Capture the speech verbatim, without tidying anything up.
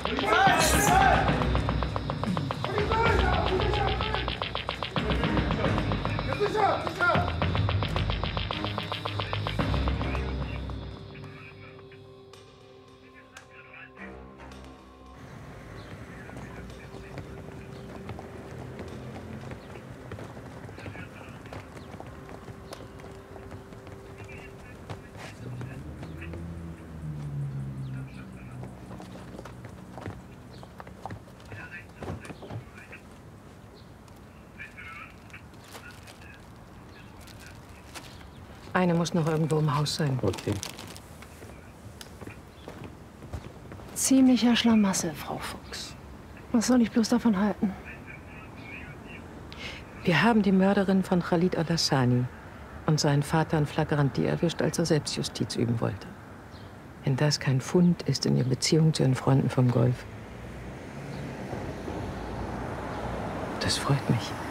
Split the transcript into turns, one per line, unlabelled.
Eine muss noch irgendwo im Haus sein.
Okay.
Ziemlicher Schlamassel, Frau Fuchs. Was soll ich bloß davon halten?
Wir haben die Mörderin von Khalid al-Hassani und seinen Vater in Flagranti erwischt, als er Selbstjustiz üben wollte. Wenn das kein Fund ist in ihrer Beziehung zu ihren Freunden vom Golf. Das freut mich.